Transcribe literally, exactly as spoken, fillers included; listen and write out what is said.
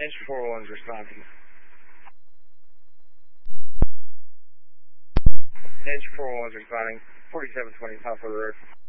Engine four oh one is responding. Engine four oh one is responding. forty-seven twenty, top of the road.